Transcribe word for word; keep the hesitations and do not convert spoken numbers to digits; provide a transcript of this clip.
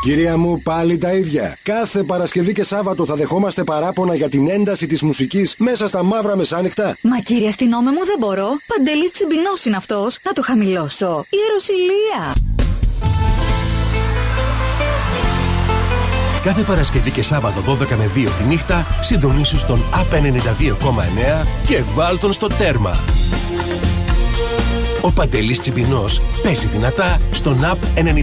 Κυρία μου, πάλι τα ίδια. Κάθε Παρασκευή και Σάββατο θα δεχόμαστε παράπονα για την ένταση της μουσικής μέσα στα μαύρα μεσάνυχτα. Μα κύριε αστυνόμε μου, δεν μπορώ. Παντελής Τσιμπινός είναι αυτός. Να το χαμηλώσω. Ιεροσυλία. Κάθε Παρασκευή και Σάββατο δώδεκα με δύο τη νύχτα συντονίσου στον App ενενήντα δύο κόμμα εννέα και βάλ τον στο τέρμα. Ο Παντελής Τσιμπινός παίζει δυνατά στον App ενενήντα